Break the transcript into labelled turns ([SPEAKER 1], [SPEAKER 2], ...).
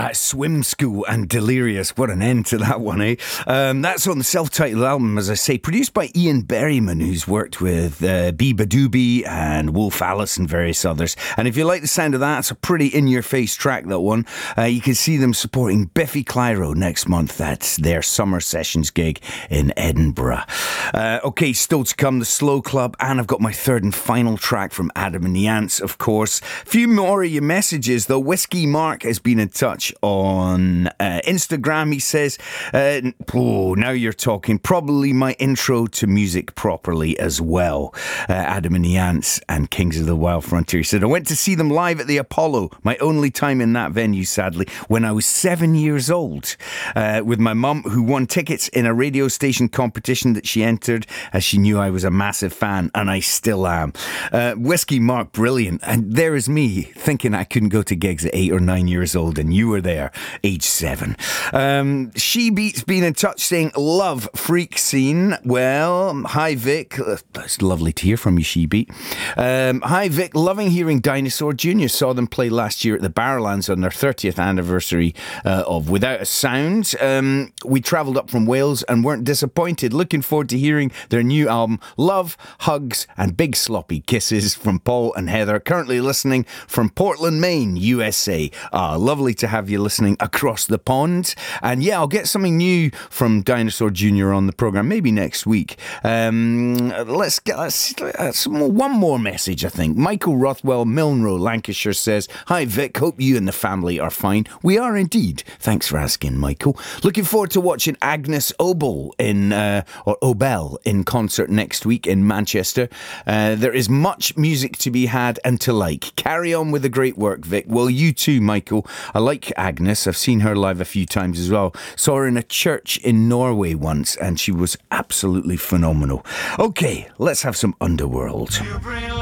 [SPEAKER 1] Swim School and Delirious. What an end to that one, eh? That's on the self-titled album, as I say, produced by Ian Berryman, who's worked with Biba Doobie and Wolf Alice and various others. And if you like the sound of that, it's a pretty in-your-face track, that one. You can see them supporting Biffy Clyro next month. That's their summer sessions gig in Edinburgh. Okay, still to come, the Slow Club, and I've got my third and final track from Adam and the Ants, of course. A few more of your messages, though. Whiskey Mark has been in touch on Instagram. He says, now you're talking. Probably my intro to music properly as well. Adam and the Ants and Kings of the Wild Frontier. He said, I went to see them live at the Apollo, my only time in that venue, sadly, when I was 7 years old, with my mum, who won tickets in a radio station competition that she entered, as she knew I was a massive fan, and I still am. Whiskey Mark, brilliant. And there is me thinking I couldn't go to gigs at 8 or 9 years old, and you were there, age 7. She Beats been in touch saying, love Freak Scene. Well, hi Vic. That's lovely to hear from you, She Beat. Hi Vic, loving hearing Dinosaur Jr. Saw them play last year at the Barrowlands on their 30th anniversary of Without a Sound. We travelled up from Wales and weren't disappointed. Looking forward to hearing their new album. Love, hugs and big sloppy kisses from Paul and Heather, currently listening from Portland, Maine, USA. Lovely to have you listening across the pond. And yeah, I'll get something new from Dinosaur Jr. on the programme, maybe next week. Let's get one more message, I think. Michael Rothwell, Milnrow, Lancashire says, hi Vic, hope you and the family are fine. We are indeed. Thanks for asking, Michael. Looking forward to watching Agnes Obel in concert next week in Manchester. There is much music to be had and to like. Carry on with the great work, Vic. Well, you too, Michael. I like Agnes. I've seen her live a few times as well. Saw her in a church in Norway once, and she was absolutely phenomenal. Okay, let's have some Underworld.